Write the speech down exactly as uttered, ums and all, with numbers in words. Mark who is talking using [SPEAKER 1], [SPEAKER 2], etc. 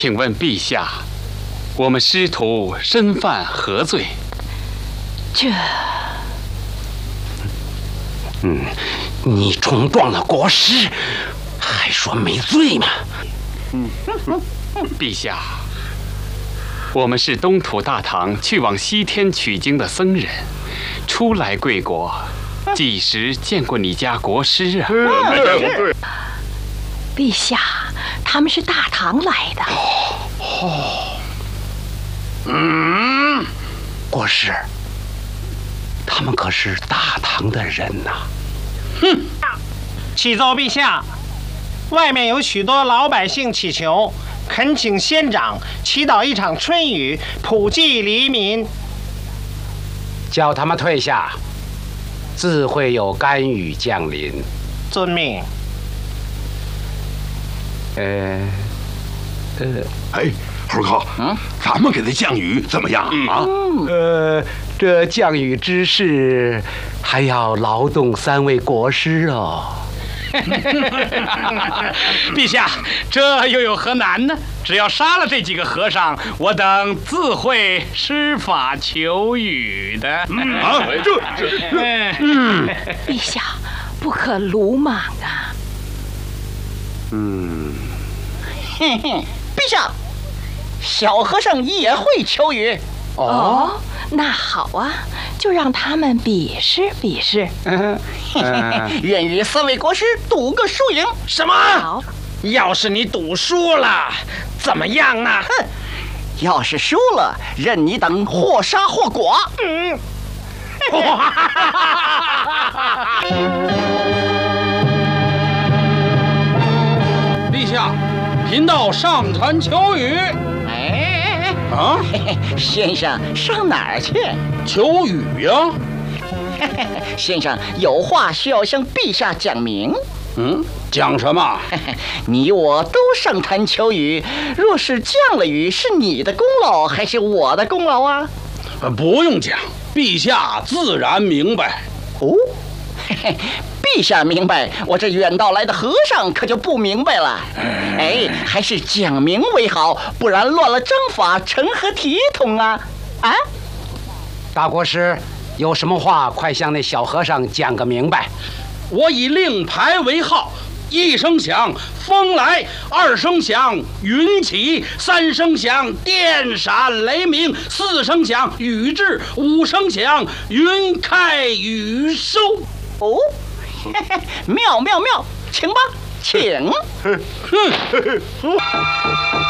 [SPEAKER 1] 请问陛下，我们师徒身犯何罪？
[SPEAKER 2] 这……
[SPEAKER 3] 嗯，你冲撞了国师，还说没罪吗？
[SPEAKER 1] 嗯，陛下，我们是东土大唐去往西天取经的僧人，初来贵国，几时见过你家国师啊？
[SPEAKER 2] 嗯、陛下，他们是大唐来的。
[SPEAKER 3] 哦，嗯，国师，他们可是大唐的人呐！
[SPEAKER 4] 哼，启奏陛下，外面有许多老百姓祈求，恳请仙长祈祷一场春雨，普济黎民。
[SPEAKER 3] 叫他们退下，自会有甘雨降临。
[SPEAKER 4] 遵命。
[SPEAKER 3] 呃，呃，
[SPEAKER 5] 哎，猴哥，嗯，咱们给他降雨怎么样啊？
[SPEAKER 3] 呃，这降雨之事还要劳动三位国师哦。
[SPEAKER 6] 陛下，这又有何难呢？只要杀了这几个和尚，我等自会施法求雨的。
[SPEAKER 5] 嗯啊，这这，
[SPEAKER 2] 嗯，陛下不可鲁莽啊。
[SPEAKER 3] 嗯，
[SPEAKER 7] 嘿嘿，陛下，小和尚也会求雨。
[SPEAKER 2] 哦，哦那好啊，就让他们比试比试。
[SPEAKER 7] 嗯，愿与三位国师赌个输赢。
[SPEAKER 4] 什么？
[SPEAKER 2] 好，
[SPEAKER 4] 要是你赌输了，怎么样呢？
[SPEAKER 7] 哼，要是输了，任你等或杀或剐。嗯。
[SPEAKER 6] 陛下，贫道上船求雨。
[SPEAKER 7] 哎，
[SPEAKER 6] 啊，
[SPEAKER 7] 先生上哪儿去？
[SPEAKER 6] 求雨呀！
[SPEAKER 7] 先生有话需要向陛下讲明。
[SPEAKER 6] 嗯，讲什么？
[SPEAKER 7] 你我都上船求雨，若是降了雨，是你的功劳还是我的功劳啊？
[SPEAKER 6] 不用讲，陛下自然明白。
[SPEAKER 7] 哦，嘿嘿，陛下明白，我这远道来的和尚可就不明白了。哎，还是讲明为好，不然乱了章法，成何体统啊？啊！
[SPEAKER 3] 大国师，有什么话快向那小和尚讲个明白。
[SPEAKER 6] 我以令牌为号，一声响，风来；二声响，云起；三声响，电闪雷鸣；四声响，雨至；五声响，云开雨收。
[SPEAKER 7] 哦，妙妙妙，请吧，请。